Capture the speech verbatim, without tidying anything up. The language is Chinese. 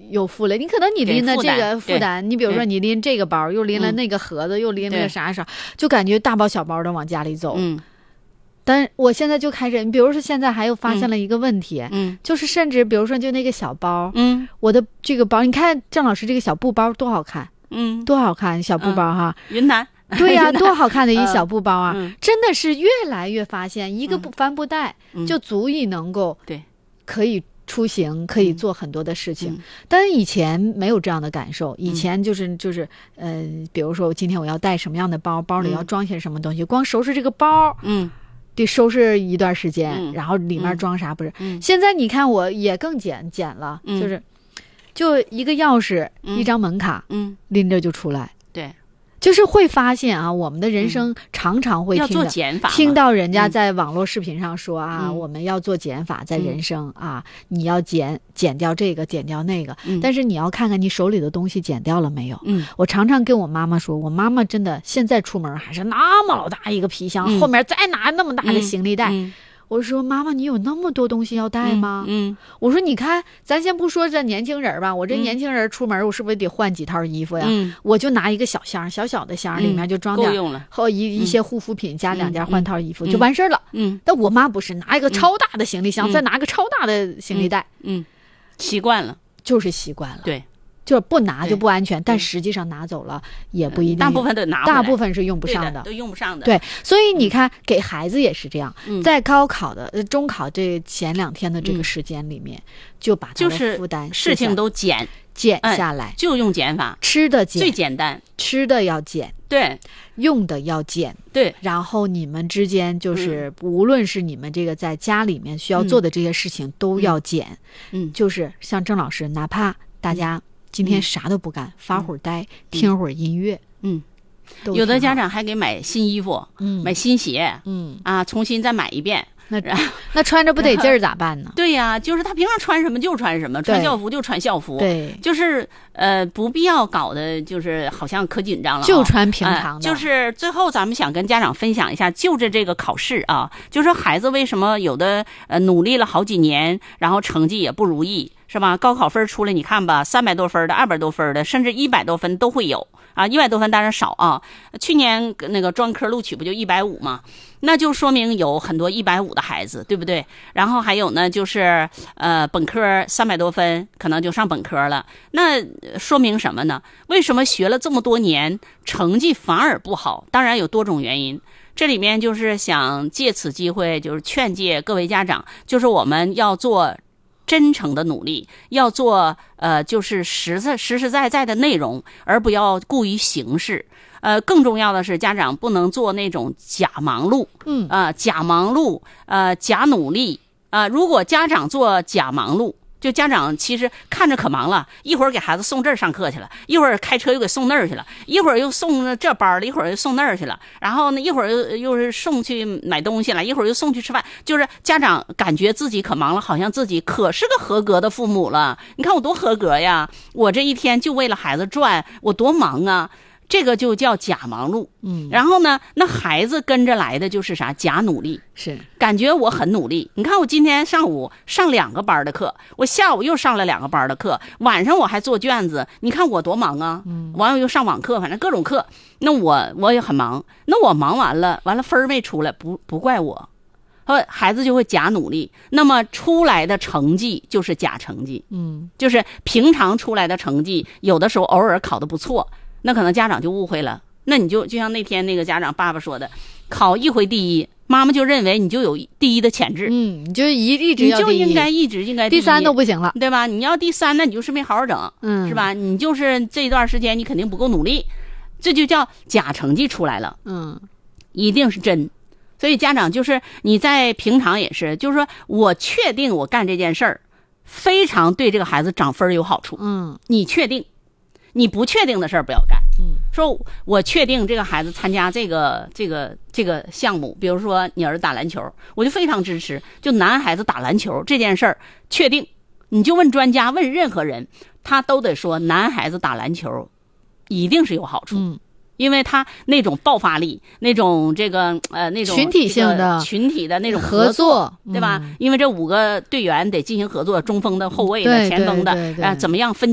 有负累，你可能你拎的这个负担，你比如说你拎这个包，又拎了那个盒子，又拎了个啥啥，就感觉大包小包的往家里走。 嗯， 但是我现在就开始，你比如说现在还有发现了一个问题， 嗯， 就是甚至比如说就那个小包， 嗯， 我的这个包，你看郑老师这个小布包多好看， 嗯， 多好看小布包哈， 嗯、云南。 对呀、啊，多好看的一小布包啊！ 嗯、 真的是越来越发现，一个布帆布袋就足以能够对可以出行，可以做很多的事情。 嗯、 但是以前没有这样的感受，以前就是就是呃，比如说今天我要带什么样的包，包里要装些什么东西，光收拾这个包， 嗯， 得收拾一段时间， 嗯、 然后里面装啥不是？ 嗯、 现在你看我也更简简了， 嗯、 就是就一个钥匙， 嗯、 一张门卡， 嗯， 拎着就出来。 对。 就是会发现啊，我们的人生常常会听到、 嗯、要做减法， 听到人家在网络视频上说啊， 嗯、 我们要做减法，在人生、嗯、啊，你要减减掉这个，减掉那个、 嗯， 但是你要看看你手里的东西减掉了没有。 嗯， 我常常跟我妈妈说，我妈妈真的现在出门还是那么老大一个皮箱， 嗯、 后面再拿那么大的行李袋。 嗯嗯我说妈妈，你有那么多东西要带吗？ 嗯，嗯我说你看，咱先不说这年轻人吧，我这年轻人出门，我是不是得换几套衣服呀？ 嗯， 我就拿一个小箱，小小的箱，里面就装点后一、嗯、一些护肤品，加两件换套衣服、 嗯、 就完事儿了。 嗯， 但我妈不是，拿一个超大的行李箱， 嗯、 再拿个超大的行李袋。 嗯，嗯习惯了， 就是习惯了。 对。 就是不拿就不安全，但实际上拿走了也不一定， 大部分都拿， 大部分是用不上的， 都用不上的。 对，所以你看，嗯、给孩子也是这样， 嗯、 在高考的、呃、中考这前两天的这个时间里面，嗯、就把他的负担、 就是、事情都减减下来、 哎，就用减法， 吃的减最简单， 吃的要减， 对， 用的要减， 对， 然后你们之间就是、嗯、无论是你们这个在家里面需要做的这些事情、嗯、都要减， 嗯， 就是像郑老师，哪怕大家。今天啥都不干，嗯、发会儿呆，嗯、听会儿音乐， 嗯，有的家长还给买新衣服， 嗯， 买新鞋， 嗯啊，重新再买一遍， 那那穿着不得劲儿咋办呢？ 对呀，就是他平常穿什么就穿什么，穿校服就穿校服， 对， 就是呃不必要搞的，就是好像可紧张了、啊， 就穿平常的、呃。 就是最后咱们想跟家长分享一下，就着这个考试啊，就是说孩子为什么有的呃努力了好几年，然后成绩也不如意。是吧？高考分出来，你看吧，三百多分的、二百多分的，甚至一百多分都会有啊。一百多分当然少啊。去年那个专科录取不就一百五吗？那就说明有很多一百五的孩子，对不对？然后还有呢，就是呃，本科三百多分，可能就上本科了。那说明什么呢？为什么学了这么多年，成绩反而不好？当然有多种原因。这里面就是想借此机会，就是劝诫各位家长，就是我们要做。真诚的努力，要做呃，就是实在实实在在的内容，而不要顾于形式。呃，更重要的是，家长不能做那种假忙碌， 嗯啊、呃，假忙碌，呃，假努力啊、呃。如果家长做假忙碌，就家长其实看着可忙了，一会儿给孩子送这儿上课去了，一会儿开车又给送那儿去了，一会儿又送这班了，一会儿又送那儿去了，然后呢，一会儿又又是送去买东西了，一会儿又送去吃饭，就是家长感觉自己可忙了，好像自己可是个合格的父母了。你看我多合格呀，我这一天就为了孩子转，我多忙啊。这个就叫假忙碌， 嗯， 然后呢，那孩子跟着来的就是啥？假努力， 是感觉我很努力。你看我今天上午上两个班的课，我下午又上了两个班的课，晚上我还做卷子，你看我多忙啊！ 嗯， 完了又上网课，反正各种课，那我我也很忙。那我忙完了，完了分儿没出来，不不怪我，呃，孩子就会假努力，那么出来的成绩就是假成绩， 嗯， 就是平常出来的成绩，有的时候偶尔考得不错。那可能家长就误会了，那你就就像那天那个家长爸爸说的，考一回第一，妈妈就认为你就有第一的潜质， 嗯，你就一一直要第一， 你就应该一直应该第一， 第三都不行了， 对吧？你要第三，那你就是没好好整， 嗯， 是吧？你就是这段时间你肯定不够努力，这就叫假成绩出来了， 嗯， 一定是真。所以家长就是你在平常也是，就是说我确定我干这件事儿非常对这个孩子涨分有好处， 嗯， 你确定。你不确定的事儿不要干。 嗯， 说我确定这个孩子参加这个这个这个项目，比如说你儿子打篮球，我就非常支持。就男孩子打篮球这件事儿，确定，你就问专家，问任何人，他都得说男孩子打篮球一定是有好处。 嗯， 因为他那种爆发力，那种这个呃那种群体性的、 群体的那种合作， 对吧？ 嗯、 因为这五个队员得进行合作，中锋的、后卫的、前锋的，啊、呃，怎么样分